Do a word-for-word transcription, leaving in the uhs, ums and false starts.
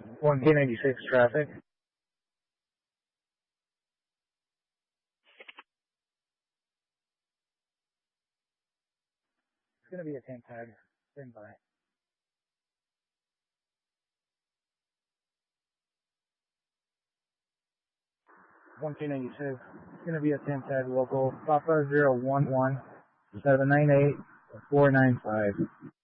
one K ninety-six traffic. It's going to be a tank tag. Stand by. one K ninety-six. It's going to be a tank tag local. Papa zero one one seven nine eight four nine five.